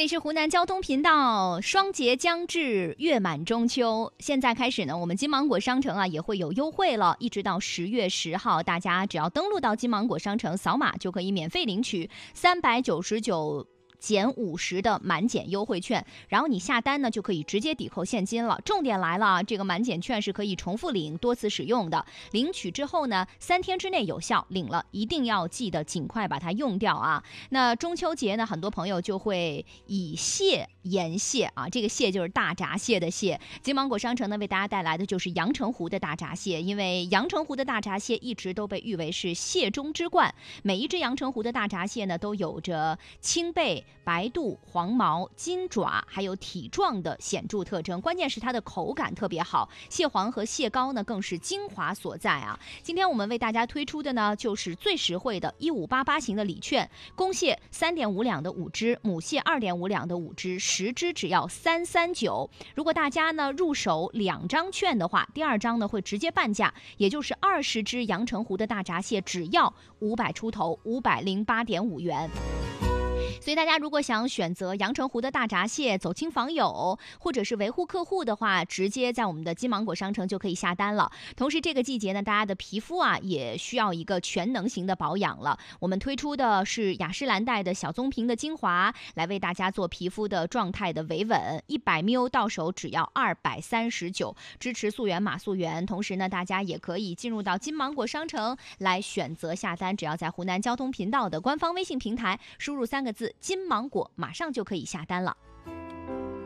这里是湖南交通频道，双节将至，月满中秋。现在开始呢，我们金芒果商城也会有优惠了，一直到10月10号，大家只要登录到金芒果商城，扫码就可以免费领取399减50的满减优惠券，然后你下单呢就可以直接抵扣现金了。重点来了，这个满减券是可以重复领、多次使用的。领取之后呢，3天之内有效，领了一定要记得尽快把它用掉啊。那中秋节呢，很多朋友就会以蟹言蟹啊，这个蟹就是大闸蟹的蟹。金芒果商城呢为大家带来的就是阳澄湖的大闸蟹，因为阳澄湖的大闸蟹一直都被誉为是蟹中之冠。每一只阳澄湖的大闸蟹呢，都有着青背、白肚、黄毛、金爪，还有体壮的显著特征。关键是它的口感特别好，蟹黄和蟹膏呢更是精华所在啊。今天我们为大家推出的呢，就是最实惠的1588型的礼券，公蟹3.5两的5只，母蟹2.5两的5只，10只只要339。如果大家呢入手2张券的话，第2张呢会直接半价，也就是20只阳澄湖的大闸蟹只要500出头，508.5元。所以大家如果想选择阳澄湖的大闸蟹走亲访友，或者是维护客户的话，直接在我们的金芒果商城就可以下单了。同时这个季节呢，大家的皮肤也需要一个全能型的保养了。我们推出的是雅诗兰黛的小棕瓶的精华，来为大家做皮肤的状态的维稳，100ml 到手只要239，支持溯源码溯源。同时呢，大家也可以进入到金芒果商城来选择下单，只要在湖南交通频道的官方微信平台输入3个字金芒果，马上就可以下单了。